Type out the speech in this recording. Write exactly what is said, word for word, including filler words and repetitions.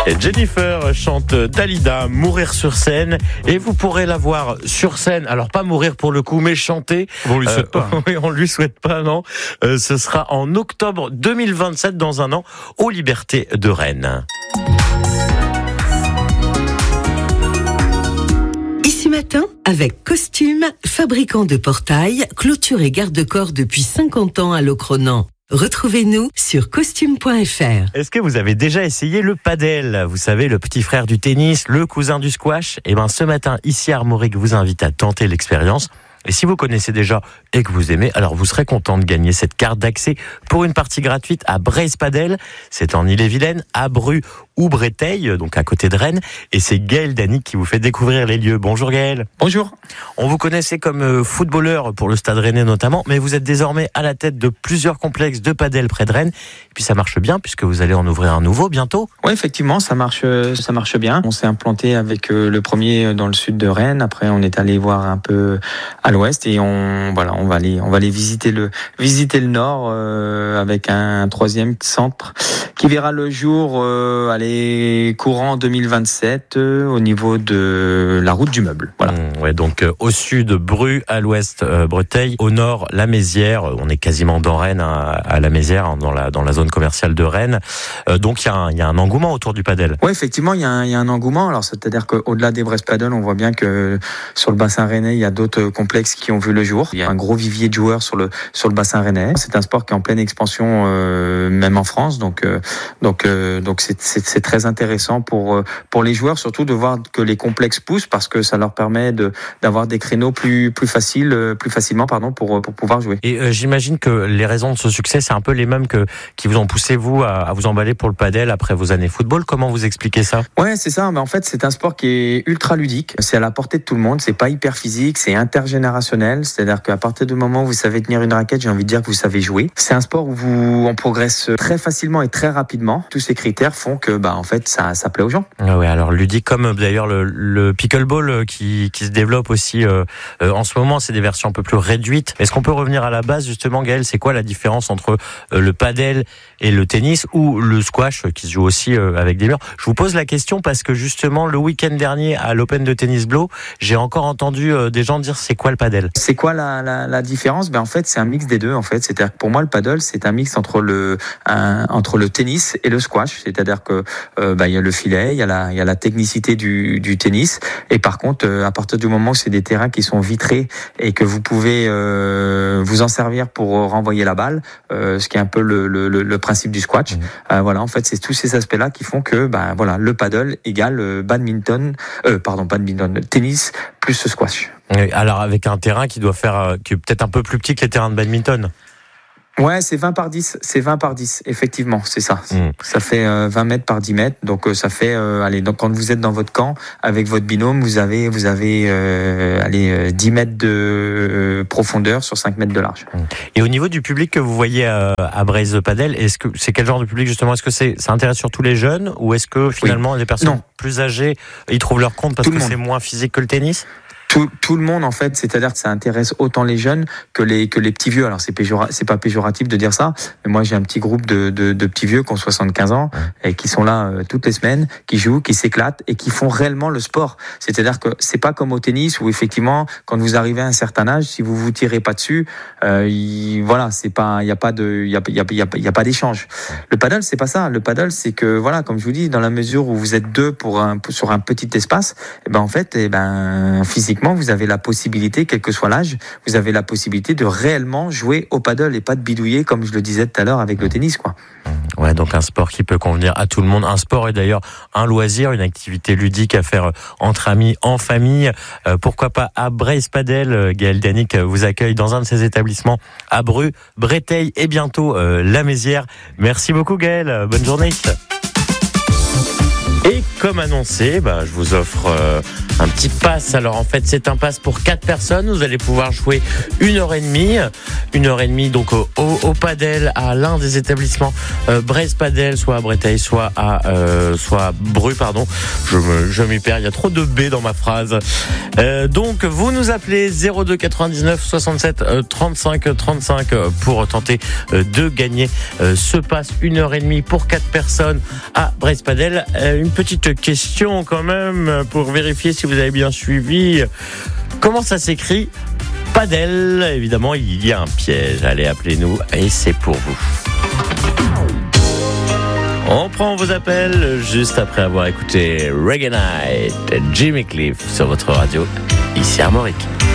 Et Jennifer chante Dalida, Mourir sur scène. Et vous pourrez la voir sur scène. Alors pas mourir pour le coup, mais chanter. On lui souhaite pas. Euh, oui, on lui souhaite pas, non. Euh, ce sera en octobre deux mille vingt-sept, dans un an, aux Libertés de Rennes. Ici matin, avec Costume, fabricant de portails, clôture et garde-corps depuis cinquante ans à Locronan. Retrouvez-nous sur costume point f r. Est-ce que vous avez déjà essayé le padel ? Vous savez, le petit frère du tennis, le cousin du squash. Eh ben, ce matin, ici Armorique vous invite à tenter l'expérience. Et si vous connaissez déjà et que vous aimez, alors vous serez content de gagner cette carte d'accès pour une partie gratuite à Breizh Padel. C'est en Ille-et-Vilaine, à Bru ou Breteil, donc à côté de Rennes. Et c'est Gaël Danic qui vous fait découvrir les lieux. Bonjour Gaël. Bonjour. On vous connaissait comme footballeur pour le Stade Rennais notamment, mais vous êtes désormais à la tête de plusieurs complexes de padel près de Rennes. Et puis ça marche bien puisque vous allez en ouvrir un nouveau bientôt. Oui, effectivement, ça marche, ça marche bien. On s'est implanté avec le premier dans le sud de Rennes. Après, on est allé voir un peu à l'ouest et on, voilà, on va aller, on va aller visiter le, visiter le nord euh, avec un troisième centre qui verra le jour, euh, aller courant deux mille vingt-sept euh, au niveau de la route du meuble. Voilà. Mmh, ouais, donc euh, au sud Bru, à l'ouest euh, Breteil, au nord la Mézières. On est quasiment dans Rennes, hein, à la Mézières, hein, dans la dans la zone commerciale de Rennes. Euh, donc il y a un il y a un engouement autour du padel. Oui, effectivement, il y a un il y a un engouement. Alors c'est-à-dire qu'au-delà des Breizh Padel, on voit bien que sur le bassin rennais, il y a d'autres complexes qui ont vu le jour. Il y a un gros vivier de joueurs sur le sur le bassin rennais. C'est un sport qui est en pleine expansion, euh, même en France. Donc euh, donc euh, donc c'est, c'est c'est très intéressant pour pour les joueurs, surtout de voir que les complexes poussent parce que ça leur permet de d'avoir des créneaux plus plus faciles plus facilement pardon pour pour pouvoir jouer. Et euh, j'imagine que les raisons de ce succès, c'est un peu les mêmes que qui vous ont poussé vous à, à vous emballer pour le padel après vos années football. Comment vous expliquez ça ? Ouais, c'est ça. Mais en fait, c'est un sport qui est ultra ludique. C'est à la portée de tout le monde. C'est pas hyper physique. C'est intergénérationnel. C'est-à-dire qu'à partir du moment où vous savez tenir une raquette, j'ai envie de dire que vous savez jouer. C'est un sport où vous on progresse très facilement et très rapidement. Tous ces critères font que bah en fait ça ça plaît aux gens. Ah ouais, alors ludique comme d'ailleurs le, le pickleball qui qui se développe aussi euh, euh, en ce moment. C'est des versions un peu plus réduites. Est-ce qu'on peut revenir à la base justement, Gaël ? C'est quoi la différence entre euh, le padel et le tennis ou le squash qui se joue aussi euh, avec des murs ? Je vous pose la question parce que justement le week-end dernier à l'Open de Tennis Blow, j'ai encore entendu euh, des gens dire c'est quoi le padel ? C'est quoi la, la, la différence ? Ben en fait c'est un mix des deux en fait. C'est-à-dire que pour moi le paddle c'est un mix entre le un, entre le tennis et le squash. C'est-à-dire que euh, ben, il y a le filet, il y a la il y a la technicité du, du tennis et par contre euh, à partir du moment où c'est des terrains qui sont vitrés et que vous pouvez euh, vous en servir pour renvoyer la balle, euh, ce qui est un peu le, le, le principe du squash. Mmh. Euh, voilà, en fait, c'est tous ces aspects-là qui font que, ben voilà, le paddle égale euh, badminton, euh, pardon, badminton, tennis plus ce squash. Alors avec un terrain qui doit faire, qui est peut-être un peu plus petit que les terrains de badminton. Ouais, c'est vingt par dix, c'est vingt par dix, effectivement, c'est ça. Mmh. Ça fait euh, vingt mètres par dix mètres, donc euh, ça fait, euh, allez, donc quand vous êtes dans votre camp avec votre binôme, vous avez, vous avez, euh, allez, euh, dix mètres de euh, profondeur sur cinq mètres de large. Mmh. Et au niveau du public que vous voyez à, à Breizh Padel, est-ce que c'est quel genre de public justement ? Est-ce que c'est, ça intéresse surtout les jeunes ou est-ce que finalement oui. les personnes non. plus âgées, ils trouvent leur compte parce Tout que c'est moins physique que le tennis ? Tout, tout le monde en fait, c'est-à-dire que ça intéresse autant les jeunes que les que les petits vieux. Alors c'est péjora, c'est pas péjoratif de dire ça, mais moi j'ai un petit groupe de de, de petits vieux qui ont soixante-quinze ans et qui sont là euh, toutes les semaines, qui jouent, qui s'éclatent et qui font réellement le sport. C'est-à-dire que c'est pas comme au tennis où effectivement quand vous arrivez à un certain âge, si vous vous tirez pas dessus, euh, il, voilà, c'est pas, il y a pas de, il y a il y a il y a, il y a pas d'échange. Le paddle c'est pas ça. Le paddle c'est que voilà, comme je vous dis, dans la mesure où vous êtes deux pour un sur un petit espace, et ben en fait, et ben physiquement vous avez la possibilité, quel que soit l'âge, vous avez la possibilité de réellement jouer au paddle et pas de bidouiller comme je le disais tout à l'heure avec le tennis, quoi. Ouais, donc un sport qui peut convenir à tout le monde. Un sport est d'ailleurs un loisir, une activité ludique à faire entre amis, en famille. Euh, pourquoi pas à Breizh Padel. Gaël Danic vous accueille dans un de ses établissements à Bru, Breteil et bientôt euh, la Mézières. Merci beaucoup Gaël, bonne journée. Et comme annoncé, bah, je vous offre... Euh, un petit pass. Alors en fait, c'est un pass pour quatre personnes. Vous allez pouvoir jouer une heure et demie, une heure et demie donc au, au, au padel à l'un des établissements euh, Braise Padel, soit à Breteil, soit à euh, soit à Bru, pardon. Je me, je m'y perds. Il y a trop de B dans ma phrase. Euh, donc vous nous appelez zéro deux quatre-vingt-dix-neuf soixante-sept trente-cinq trente-cinq pour tenter euh, de gagner euh, ce pass une heure et demie pour quatre personnes à Braise Padel. Euh, une petite question quand même pour vérifier si vous avez bien suivi. Comment ça s'écrit Padel? Évidemment, il y a un piège. Allez, appelez-nous et c'est pour vous. On prend vos appels juste après avoir écouté Reggae Night, Jimmy Cliff sur votre radio, ici Armorique.